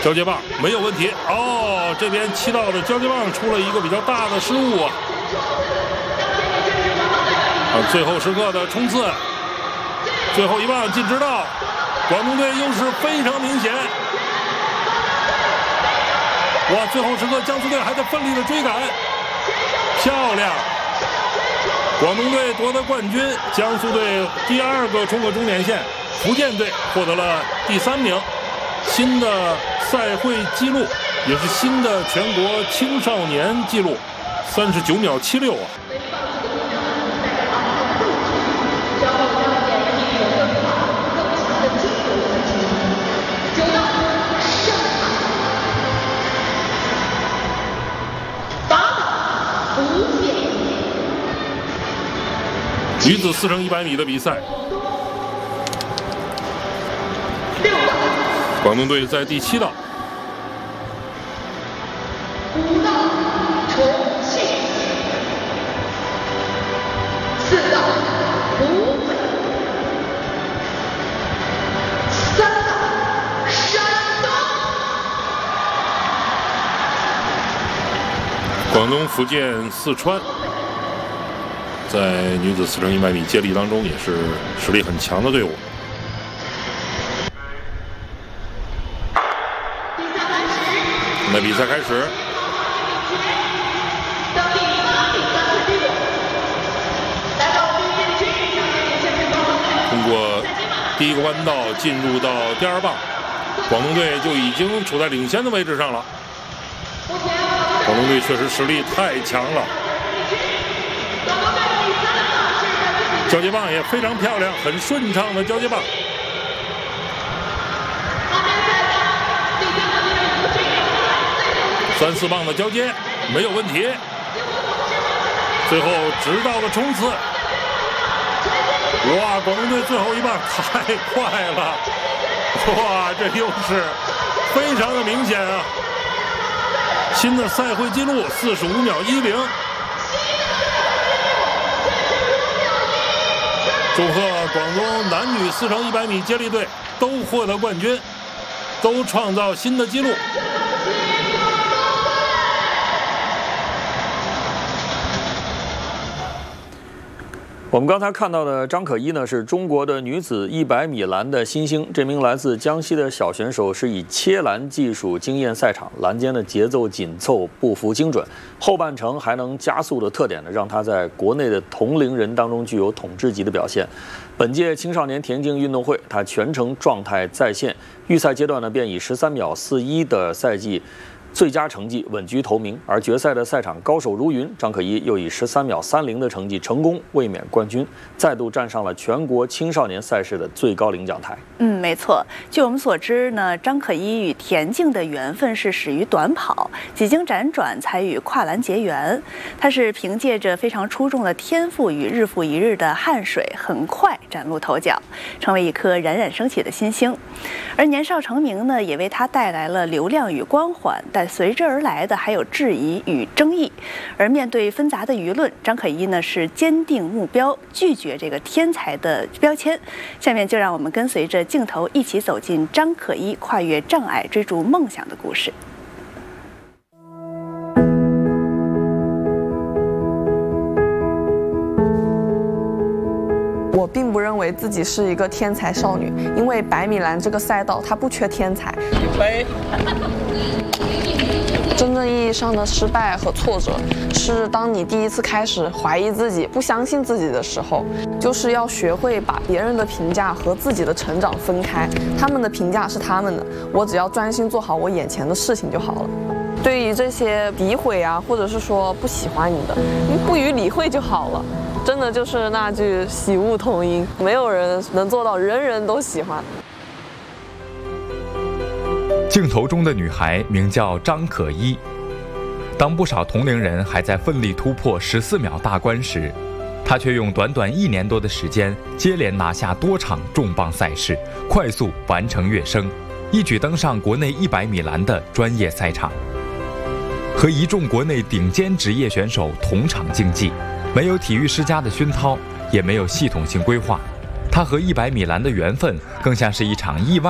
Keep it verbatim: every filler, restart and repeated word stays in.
交接棒没有问题哦，这边七道的交接棒出了一个比较大的失误啊！啊，最后时刻的冲刺，最后一棒进直道，广东队优势非常明显。哇，最后时刻江苏队还在奋力的追赶，漂亮！广东队夺得冠军，江苏队第二个冲过终点线，福建队获得了第三名。新的赛会纪录，也是新的全国青少年纪录，三十九秒七六啊！女子四乘一百米的比赛。广东队在第七道， 五道重庆，四道湖北，三道山东。 广东、福建、四川，在女子四乘一百米接力当中也是实力很强的队伍。那比赛开始，通过第一个弯道进入到第二棒，广东队就已经处在领先的位置上了。广东队确实实力太强了，交接棒也非常漂亮，很顺畅的交接棒。三四棒的交接没有问题，最后直道的冲刺，哇！广东队最后一棒太快了，哇！这优势非常的明显啊！新的赛会纪录四十五秒一零，祝贺广东男女四乘一百米接力队都获得冠军，都创造新的纪录。 我们刚才看到的张可一呢，是中国的女子一百米栏的新星。这名来自江西的小选手是以切栏技术惊艳赛场，栏间的节奏紧凑，步幅精准，后半程还能加速的特点呢，让她在国内的同龄人当中具有统治级的表现。本届青少年田径运动会，她全程状态在线，预赛阶段呢便以十三秒四一的赛季最佳成绩稳居头名，而决赛的赛场高手如云，张可一又以十三秒三零的成绩成功卫冕冠军，再度站上了全国青少年赛事的最高领奖台。 嗯，没错。据我们所知呢，张可一与田径的缘分是始于短跑，几经辗转才与跨栏结缘。他是凭借着非常出众的天赋与日复一日的汗水，很快崭露头角，成为一颗冉冉升起的新星。而年少成名呢，也为他带来了流量与光环。但随之而来的还有质疑与争议，而面对纷杂的舆论，张可一呢是坚定目标，拒绝这个天才的标签。下面就让我们跟随着镜头一起走进张可一跨越障碍追逐梦想的故事。 我并不认为自己是一个天才少女，因为百米栏这个赛道它不缺天才。真正意义上的失败和挫折，是当你第一次开始怀疑自己、不相信自己的时候，就是要学会把别人的评价和自己的成长分开。他们的评价是他们的，我只要专心做好我眼前的事情就好了。对于这些诋毁啊，或者是说不喜欢你的，你不予理会就好了。真的就是那句喜恶同音，没有人能做到人人都喜欢。 镜头中的女孩名叫张可一。当不少同龄人还在奋力突破十四秒大关时，她却用短短一年多的时间，接连拿下多场重磅赛事，快速完成跃升，一举登上国内一百米栏的专业赛场。和一众国内顶尖职业选手同场竞技，没有体育世家的熏陶，也没有系统性规划，她和一百米栏的缘分更像是一场意外